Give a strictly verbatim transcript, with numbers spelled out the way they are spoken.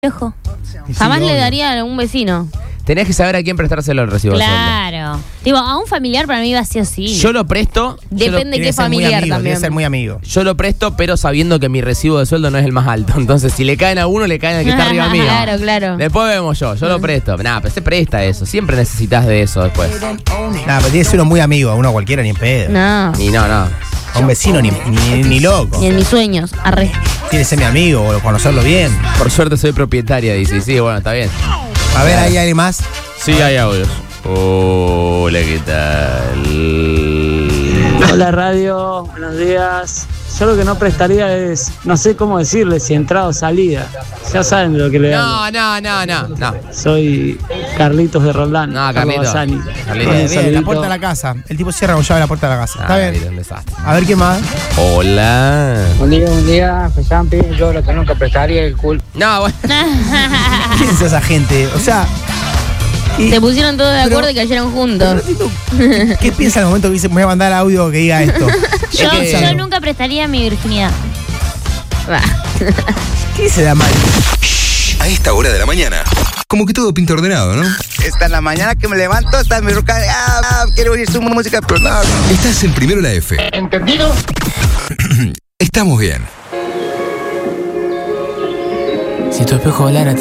Viejo. Sí, Jamás obvio. le daría a un vecino. Tenés que saber a quién prestárselo el recibo de sueldo. Claro. Tipo, a un familiar para mí va sí o sí. Yo lo presto. yo lo- Depende Tiene qué que ser muy familiar amigo, también. Tiene que ser muy amigo. Yo lo presto, pero sabiendo que mi recibo de sueldo no es el más alto. Entonces, si le caen a uno, le caen al que está arriba mío. Claro, claro. Después vemos yo, yo lo presto. Nah, pero se presta eso. Siempre necesitas de eso después. Nada, pero tiene que ser uno muy amigo, a uno cualquiera ni en pedo. No. Y no, no. A un vecino ni, ni, ni loco. Ni en mis sueños. Arre. Tiene que ser mi amigo o conocerlo bien. Por suerte soy propietaria, dice. Sí, bueno, está bien. A ver, ¿hay alguien más? Sí, hay audios. Hola, ¿qué tal? Hola radio, buenos días. Yo lo que no prestaría es, no sé cómo decirle, si entrada o salida. Ya saben de lo que le No, hago. no, no, no, no. Soy Carlitos de Roldán. No, Carlos Carlito. Bassani. Carlito. Un Bien, bien, la saludito. puerta de la casa. El tipo cierra con llave la puerta de la casa. Está Ah, bien. mira, un desastre. A ver, ¿qué más? Hola. Buen día, buen día, Fejampi. Yo lo que nunca prestaría es el culo. No, bueno. ¿Quién es esa gente? O sea... y- Se pusieron todos de Pero- acuerdo y cayeron juntos. ¿Qué, qué piensa en el momento que dice, me voy a mandar audio que diga esto? Yo, ¿Qué piensa? yo nunca prestaría mi virginidad. Va. ¿Qué se da mal? A esta hora de la mañana, como que todo pinta ordenado, ¿no? Esta en la mañana que me levanto, está mi roca. Ah, ah, quiero oír su música, pero no. Estás en Primero la F. ¿Entendido? Estamos bien. Si tu espejo hablara, te